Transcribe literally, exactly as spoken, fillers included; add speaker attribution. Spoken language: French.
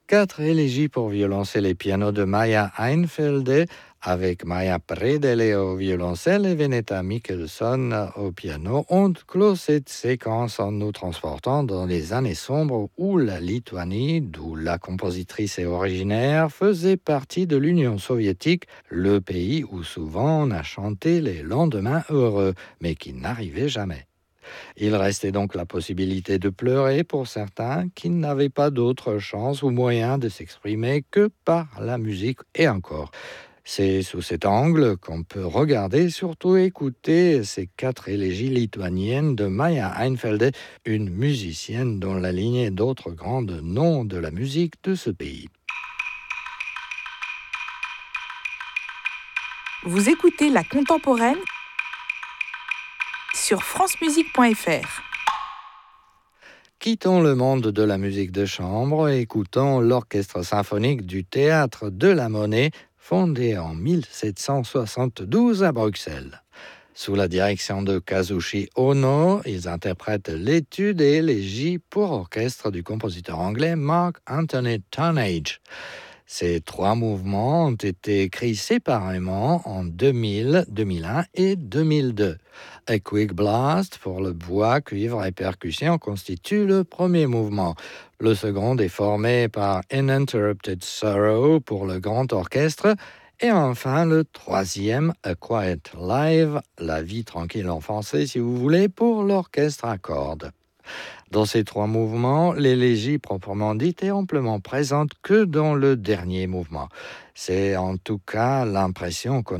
Speaker 1: Quatre élégies pour violoncelle et piano de Maya Einfelde, avec Maya Predele au violoncelle et Veneta Michelson au piano, ont clos cette séquence en nous transportant dans les années sombres où la Lituanie, d'où la compositrice est originaire, faisait partie de l'Union soviétique, le pays où souvent on a chanté les lendemains heureux, mais qui n'arrivait jamais. Il restait donc la possibilité de pleurer pour certains qui n'avaient pas d'autre chance ou moyen de s'exprimer que par la musique et encore. C'est sous cet angle qu'on peut regarder, surtout écouter ces quatre élégies lituaniennes de Maya Einfelde, une musicienne dont la lignée d'autres grands noms de la musique de ce pays.
Speaker 2: Vous écoutez La Contemporaine sur francemusique point f r.
Speaker 1: Quittons le monde de la musique de chambre et écoutons l'Orchestre symphonique du Théâtre de la Monnaie, fondé en mille sept cent soixante-douze à Bruxelles. Sous la direction de Kazushi Ono, ils interprètent l'étude et l'élégie pour orchestre du compositeur anglais Mark Anthony Tonnage. Ces trois mouvements ont été écrits séparément en deux mille, deux mille un et deux mille deux. A Quick Blast pour le bois, cuivre et percussion constitue le premier mouvement. Le second est formé par Uninterrupted Sorrow pour le grand orchestre. Et enfin, le troisième, A Quiet Live, la vie tranquille en français si vous voulez, pour l'orchestre à cordes. Dans ces trois mouvements, l'élégie proprement dite est amplement présente que dans le dernier mouvement. C'est en tout cas l'impression qu'on